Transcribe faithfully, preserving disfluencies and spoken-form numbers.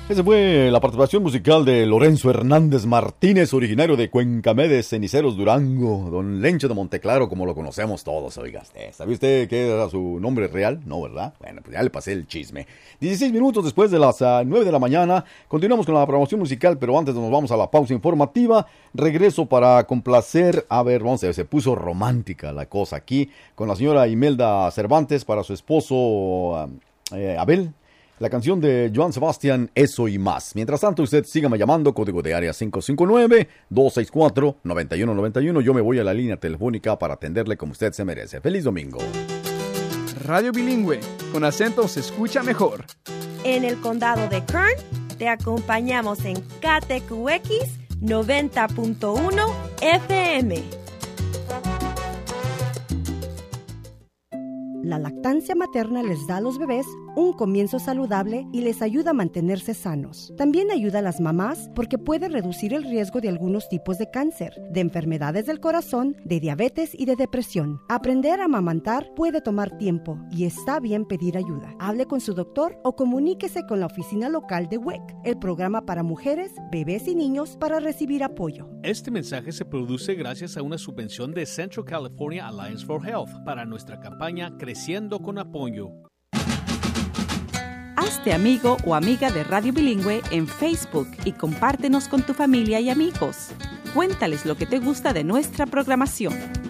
Esa fue la participación musical de Lorenzo Hernández Martínez, originario de Cuencamedes, Ceniceros, Durango. Don Lencho de Monteclaro, como lo conocemos todos, oiga. ¿Sabe usted qué era su nombre real? No, ¿verdad? Bueno, pues ya le pasé el chisme. dieciséis minutos después de las uh, nueve de la mañana, continuamos con la promoción musical, pero antes nos vamos a la pausa informativa. Regreso para complacer, a ver, vamos a ver, se puso romántica la cosa aquí, con la señora Imelda Cervantes para su esposo uh, eh, Abel. La canción de Joan Sebastián, Eso y Más. Mientras tanto, usted sígame llamando, código de área cinco cinco nueve, dos seis cuatro, nueve uno nueve uno. Yo me voy a la línea telefónica para atenderle como usted se merece. ¡Feliz domingo! Radio Bilingüe, con acento se escucha mejor. En el condado de Kern, te acompañamos en K T Q X noventa punto uno F M. La lactancia materna les da a los bebés un comienzo saludable y les ayuda a mantenerse sanos. También ayuda a las mamás porque puede reducir el riesgo de algunos tipos de cáncer, de enfermedades del corazón, de diabetes y de depresión. Aprender a amamantar puede tomar tiempo y está bien pedir ayuda. Hable con su doctor o comuníquese con la oficina local de W E C, el programa para mujeres, bebés y niños, para recibir apoyo. Este mensaje se produce gracias a una subvención de Central California Alliance for Health para nuestra campaña Creciendo con Apoyo. Hazte amigo o amiga de Radio Bilingüe en Facebook y compártenos con tu familia y amigos. Cuéntales lo que te gusta de nuestra programación.